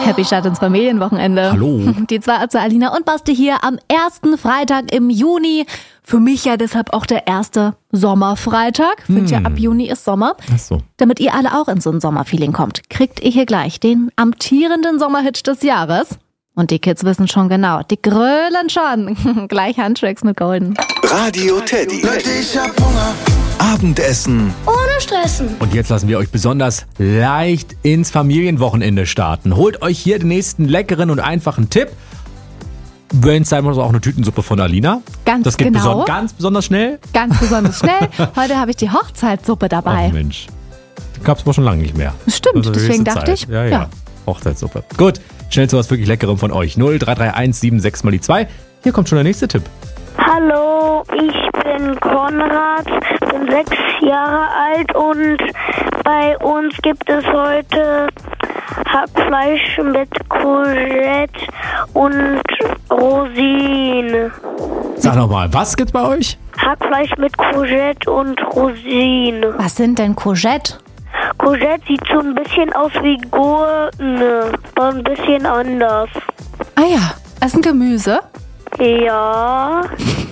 Happy Start ins Familienwochenende. Hallo. Die zwei also Alina und Basti hier am ersten Freitag im Juni. Für mich ja deshalb auch der erste Sommerfreitag. Finde ja, ab Juni ist Sommer. Ach so. Damit ihr alle auch in so ein Sommerfeeling kommt, kriegt ihr hier gleich den amtierenden Sommerhit des Jahres. Und die Kids wissen schon genau, die grölen schon. Gleich Handtracks mit Golden. Radio Teddy. Leute, ich hab Hunger. Abendessen. Ohne Stressen. Und jetzt lassen wir euch besonders leicht ins Familienwochenende starten. Holt euch hier den nächsten leckeren und einfachen Tipp. Wenn es sein muss, auch eine Tütensuppe von Alina. Ganz das geht genau. ganz besonders schnell. Ganz besonders schnell. Heute habe ich die Hochzeitssuppe dabei. Ach Mensch, die gab es aber schon lange nicht mehr. Stimmt, Also deswegen höchste dachte Zeit. ich. Ja. Hochzeitssuppe. Gut, schnell zu was wirklich Leckerem von euch. 0331 76 mal die 2. Hier kommt schon der nächste Tipp. Hallo, ich bin Konrad, bin 6 Jahre alt und bei uns gibt es heute Hackfleisch mit Courgette und Rosinen. Sag nochmal, was gibt's bei euch? Hackfleisch mit Courgette und Rosinen. Was sind denn Courgette? Courgette sieht so ein bisschen aus wie Gurken, aber ein bisschen anders. Ah ja, das ist ein Gemüse. Ja.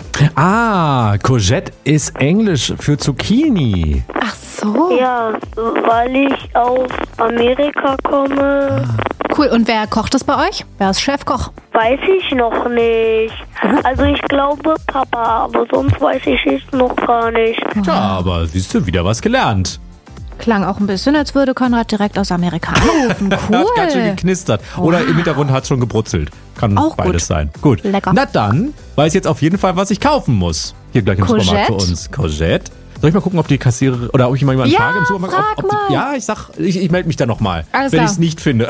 Ah, Courgette ist Englisch für Zucchini. Ach so. Ja, weil ich aus Amerika komme, Cool. Und wer kocht das bei euch? Wer ist Chefkoch? weiß ich noch nicht. Also ich glaube Papa, aber sonst weiß ich es noch gar nicht. Ja, aber siehst du, wieder was gelernt. Klang auch ein bisschen, als würde Konrad direkt aus Amerika anrufen. Cool. Hat ganz schön geknistert. Oder im Hintergrund hat es schon gebrutzelt. Kann Auch beides gut. sein. Gut. Lecker. Na dann weiß ich jetzt auf jeden Fall, was ich kaufen muss. Hier gleich im Supermarkt für Courgette? uns. Courgette. Soll ich mal gucken, ob die Kassiererin oder ob ich mal jemanden Ja, frage im Supermarkt? frag Ob mal. die, ja, ich melde mich da nochmal, Alles wenn klar. ich es nicht finde.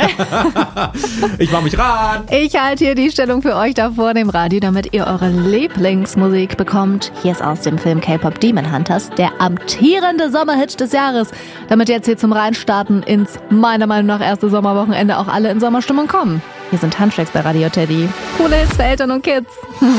Ich mache mich ran. Ich halte hier die Stellung für euch da vor dem Radio, damit ihr eure Lieblingsmusik bekommt. Hier ist aus dem Film K-Pop Demon Hunters der amtierende Sommerhit des Jahres. Damit jetzt hier zum Reinstarten ins meiner Meinung nach erste Sommerwochenende auch alle in Sommerstimmung kommen. Hier sind Handtracks bei Radio Teddy. Coole Hits für Eltern und Kids.